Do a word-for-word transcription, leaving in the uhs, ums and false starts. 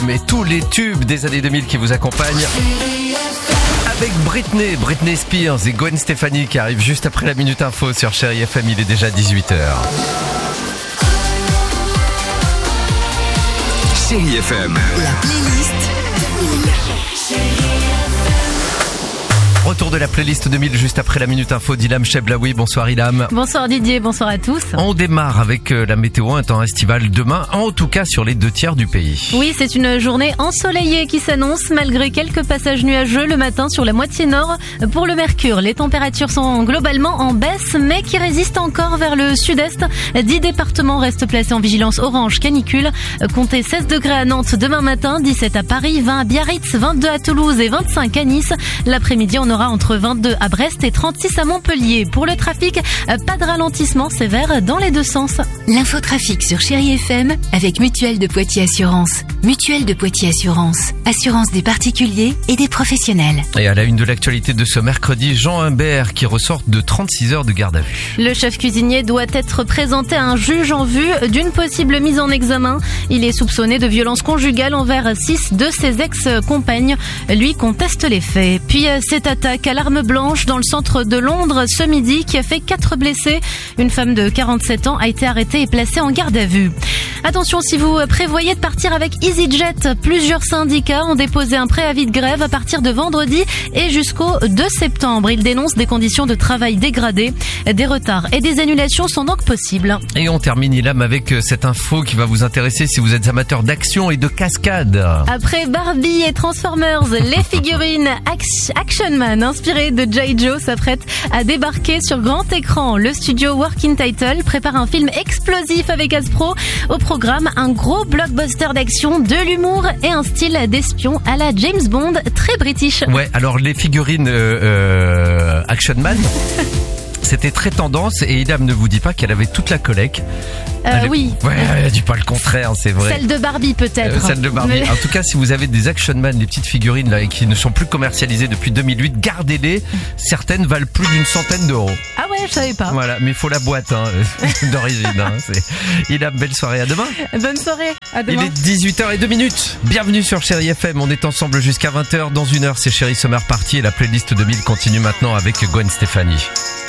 Mais tous les tubes des années deux mille qui vous accompagnent. Avec Britney, Britney Spears et Gwen Stefani qui arrivent juste après la Minute Info sur Chérie F M, il est déjà dix-huit heures. Chérie F M. La playlist Retour de la playlist deux mille juste après la Minute Info d'Ilham Cheblaoui. Bonsoir Ilham. Bonsoir Didier, bonsoir à tous. On démarre avec la météo, un temps estival demain, en tout cas sur les deux tiers du pays. Oui, c'est une journée ensoleillée qui s'annonce malgré quelques passages nuageux le matin sur la moitié nord. Pour le mercure, les températures sont globalement en baisse mais qui résistent encore vers le sud-est. dix départements restent placés en vigilance orange canicule. Comptez seize degrés à Nantes demain matin, dix-sept à Paris, vingt à Biarritz, vingt-deux à Toulouse et vingt-cinq à Nice. L'après-midi, on aura entre vingt-deux à Brest et trente-six à Montpellier. Pour le trafic, pas de ralentissement sévère dans les deux sens. L'infotrafic sur Chérie F M avec Mutuelle de Poitiers Assurance. Mutuelle de Poitiers Assurance. Assurance des particuliers et des professionnels. Et à la une de l'actualité de ce mercredi, Jean Humbert qui ressort de trente-six heures de garde à vue. Le chef cuisinier doit être présenté à un juge en vue d'une possible mise en examen. Il est soupçonné de violence conjugale envers six de ses ex-compagnes. Lui conteste les faits. Puis cette attaque à l'arme blanche dans le centre de Londres ce midi qui a fait quatre blessés. Une femme de quarante-sept ans a été arrêtée et placée en garde à vue. Attention, si vous prévoyez de partir avec EasyJet, plusieurs syndicats ont déposé un préavis de grève à partir de vendredi et jusqu'au deux septembre. Ils dénoncent des conditions de travail dégradées. Des retards et des annulations sont donc possibles. Et on termine Ilham avec cette info qui va vous intéresser si vous êtes amateur d'action et de cascade. Après Barbie et Transformers, les figurines Action Man inspirées de G I. Joe s'apprêtent à débarquer sur grand écran. Le studio Working Title prépare un film explosif avec Hasbro. Au programme, un gros blockbuster d'action, de l'humour et un style d'espion à la James Bond, très british. Ouais, alors les figurines euh, euh, Action Man... C'était très tendance et Ilham ne vous dit pas qu'elle avait toute la collecte. Euh, elle... Oui. Ouais, elle dit pas le contraire, c'est vrai. Celle de Barbie peut-être. Euh, celle de Barbie. Mais... En tout cas, si vous avez des Action Man, les petites figurines là, qui ne sont plus commercialisées depuis deux mille huit, gardez-les. Certaines valent plus d'une centaine d'euros. Ah ouais, je savais pas. Voilà, mais il faut la boîte hein, d'origine. Hein, c'est... Ilham, belle soirée, à demain. Bonne soirée, à demain. Il est dix-huit heures zéro deux minutes. Bienvenue sur Chérie F M. On est ensemble jusqu'à vingt heures. Dans une heure, c'est Chérie Summer Party et la playlist deux mille continue maintenant avec Gwen Stefani.